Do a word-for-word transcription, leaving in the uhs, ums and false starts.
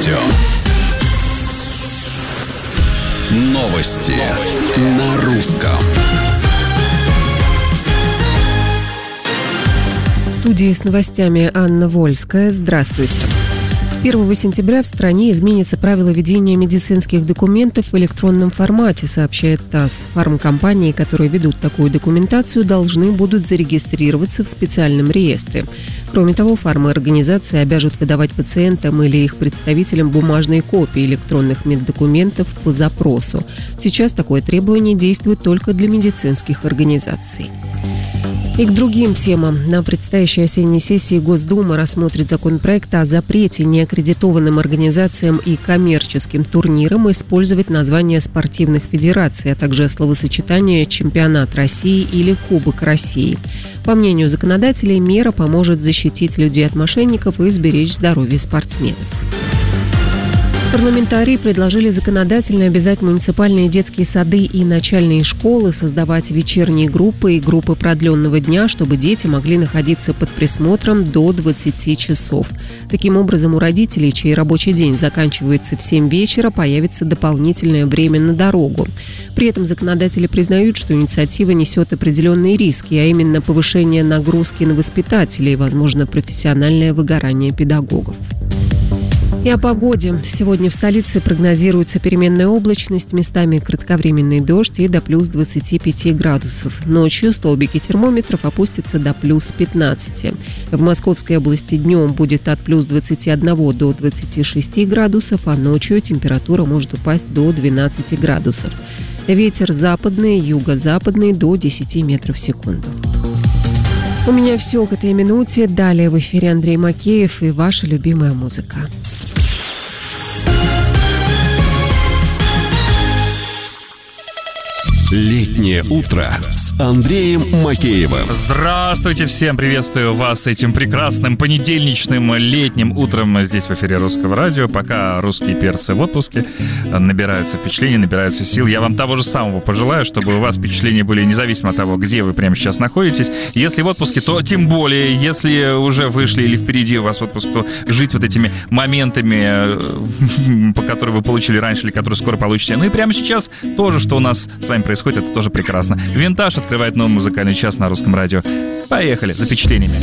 радио. Новости, Новости. на русском. В студии с новостями Анна Вольская. Здравствуйте. С первого сентября в стране изменятся правила ведения медицинских документов в электронном формате, сообщает ТАСС. Фармкомпании, которые ведут такую документацию, должны будут зарегистрироваться в специальном реестре. Кроме того, фармоорганизации обяжут выдавать пациентам или их представителям бумажные копии электронных меддокументов по запросу. Сейчас такое требование действует только для медицинских организаций. И к другим темам. На предстоящей осенней сессии Госдума рассмотрит законопроект о запрете неаккредитованным организациям и коммерческим турнирам использовать названия спортивных федераций, а также словосочетание «Чемпионат России» или «Кубок России». По мнению законодателей, мера поможет защитить людей от мошенников и сберечь здоровье спортсменов. Парламентарии предложили законодательно обязать муниципальные детские сады и начальные школы создавать вечерние группы и группы продленного дня, чтобы дети могли находиться под присмотром до двадцати часов. Таким образом, у родителей, чей рабочий день заканчивается в семь вечера, появится дополнительное время на дорогу. При этом законодатели признают, что инициатива несет определенные риски, а именно повышение нагрузки на воспитателей и, возможно, профессиональное выгорание педагогов. И о погоде. Сегодня в столице прогнозируется переменная облачность, местами кратковременный дождь и до плюс двадцати пяти градусов. Ночью столбики термометров опустятся до плюс пятнадцати. В Московской области днем будет от плюс двадцати одного до двадцати шести градусов, а ночью температура может упасть до двенадцати градусов. Ветер западный, юго-западный до десяти метров в секунду. У меня все к этой минуте. Далее в эфире Андрей Макеев и ваша любимая музыка. Летнее утро с Андреем Макеевым. Здравствуйте всем, приветствую вас этим прекрасным понедельничным летним утром здесь в эфире Русского радио. Пока русские перцы в отпуске, набираются впечатления, набираются сил. Я вам того же самого пожелаю, чтобы у вас впечатления были независимо от того, где вы прямо сейчас находитесь. Если в отпуске, то тем более. Если уже вышли или впереди у вас отпуск, то жить вот этими моментами, по которым вы получили раньше или которые скоро получите. Ну и прямо сейчас тоже, что у нас с вами происходит, это тоже прекрасно. Винтаж открывает новый музыкальный час на Русском радио. Поехали за впечатлениями.